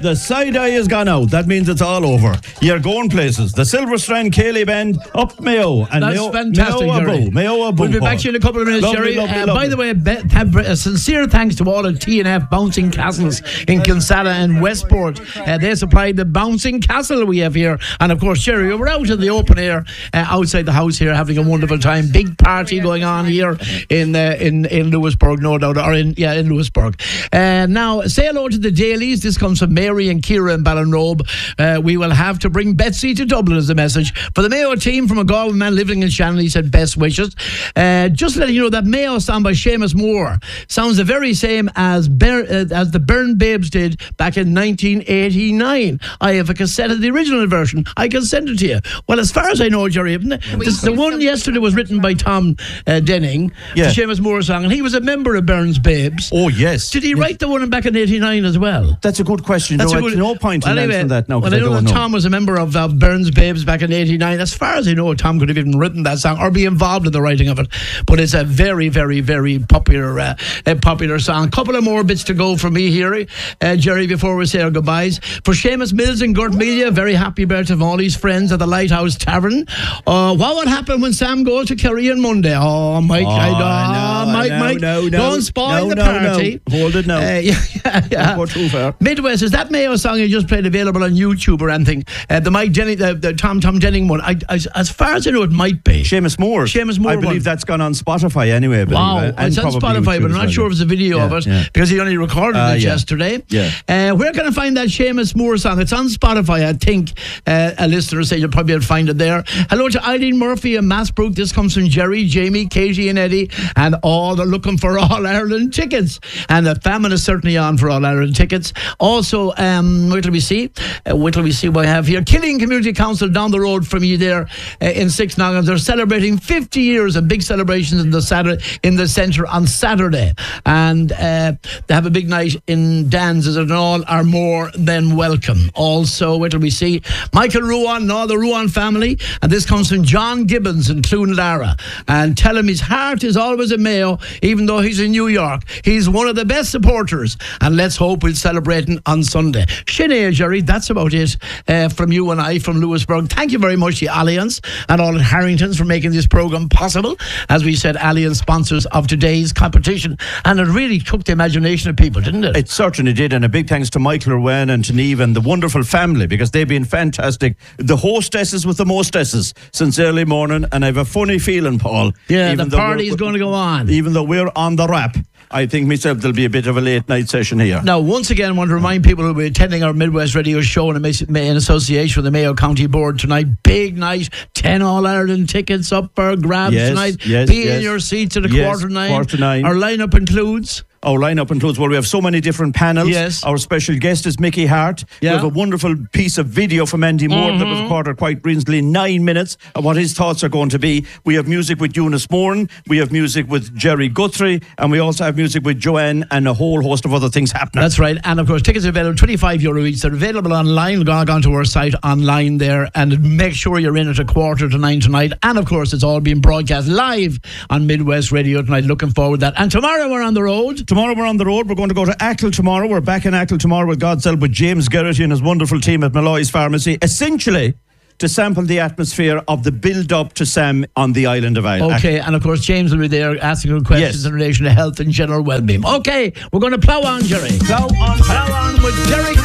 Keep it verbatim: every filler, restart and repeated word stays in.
the side eye has gone out. That means it's all over. You're going places. The Silver Strand Cayley Band up Mayo. And That's Mayo, fantastic, Mayo Jerry. Abu, Mayo Abu, we'll be back to you in a couple of minutes, lovely, Jerry. Lovely, uh, lovely. By the way, be- have a sincere thanks to all of T and F Bouncing Castles in Kinsella and Westport. Uh, they supplied the bouncing castle we have here. And of course, Jerry, we're out in the open air uh, outside the house here having a wonderful time. Big party going on here in uh, in, in Lewisburg, no doubt. Or in, yeah, in Lewisburg. Uh, now, say hello to the Dailies. This comes from Mary and Kira in Ballinrobe. Uh, we will have to bring Betsy to Dublin as a message. For the Mayo team from a Galway man living in Shannon, he said best wishes. Uh, just letting you know that Mayo song by Seamus Moore sounds the very same as Ber- uh, as the Burn Babes did back in nineteen eighty-nine. I have a cassette of the original version. I can send it to you. Well, as far as I know, Jerry, the, the, the one yesterday was written by Tom uh, Denning, yeah. the Seamus Moore song, and he was a member of Burns Babes. Oh, yes. Did he yes. write the one back in eighty-nine as well? That's a good question. That's no, a good, no point in well, anyway, answering that now, well, because I know I don't that know. Tom was a member of uh, Burns Babes back in eighty-nine. As far as I know, Tom could have even written that song or be involved in the writing of it. But it's a very, very, very popular uh, a popular song. Couple of more bits to go for me here, uh, Jerry, before we say our goodbyes. For Seamus Mills and Gert Melia, very happy birthday from all his friends at the Lighthouse Tavern. Uh, what would happen when Sam goes to Kerry on Monday? Oh, Mike, Oh, I, no, oh, Mike, no, Mike, no, no. don't spoil No, the no, party. no. Hold it now. Uh, yeah, yeah, yeah. Don't go too far. Midwest, is that Mayo song you just played available on YouTube or anything? Uh, the Mike Denning, the, the Tom Tom Denning one. I, I, as far as I know, it might be. Seamus Moore. Seamus Moore I believe one. that's gone on Spotify anyway. I believe, Wow, uh, and it's on probably Spotify, YouTube but I'm as not well, sure yeah. if it's a video yeah, of it yeah. because he only recorded Uh, it yeah. yesterday. Yeah. Uh, where can I find that Seamus Moore song? It's on Spotify, I think. Uh, a listener said you'll probably be able to find it there. Hello to Eileen Murphy and Massbrook. This comes from Jerry, Jamie, Katie and Eddie, and all they're looking for All Ireland tickets. And the famine is certainly on for All Ireland tickets. Also, um, wait till we see. Uh, wait till we see what I have here. Killing Community Council down the road from you there uh, in Six Noggins. They're celebrating fifty years of big celebrations in the Saturday, in the centre on Saturday. And uh, they have a big night in Dan's, and all are more than welcome. Also, wait till we see Michael Ruan and all the Ruan family. And this comes from John Gibbons in Clonlara. And tell him his heart is always in Mayo, even though he's in New York. He's one of the best supporters. And let's hope we'll celebrate him on Sunday. Sinead, Jerry, that's about it uh, from you and I from Lewisburg. Thank you very much, the Alliance and all at Harrington's for making this programme possible. As we said, Alliance sponsors of today's competition. And it really took the imagination of people, didn't it? It certainly did, and a big thanks to Michael Irwin and to Niamh and the wonderful family, because they've been fantastic. The hostesses with the mostesses since early morning, and I have a funny feeling, Paul. Yeah, even the though party we're- is going to go on. Even though we're on the wrap, I think myself there'll be a bit of a late night session here. Now, once again, I want to remind people who will be attending our Midwest Radio show in, in association with the Mayo County Board tonight. Big night, ten All-Ireland tickets up for grabs Yes, tonight. yes, Be yes. in your seats at a Yes, quarter nine. quarter nine. Our lineup includes... Our lineup includes, well, we have so many different panels. Yes. Our special guest is Mickey Hart. Yeah. We have a wonderful piece of video from Andy Moore Mm-hmm. that was recorded quite recently, nine minutes of what his thoughts are going to be. We have music with Eunice Moran. We have music with Jerry Guthrie. And we also have music with Joanne and a whole host of other things happening. That's right. And of course, tickets are available, twenty-five euro each. They're available online. Log on to our site online there and make sure you're in at a quarter to nine tonight. And of course, it's all being broadcast live on Midwest Radio tonight. Looking forward to that. And tomorrow we're on the road. Tomorrow we're on the road. We're going to go to Achill tomorrow. We're back in Achill tomorrow with God's help with James Gerrity and his wonderful team at Malloy's Pharmacy. Essentially, to sample the atmosphere of the build-up to Sam on the island of Ireland. Okay, and of course, James will be there asking her questions Yes. in relation to health and general well-being. Okay, we're going to plough on, Jerry. Plough on. Plough on with Jerry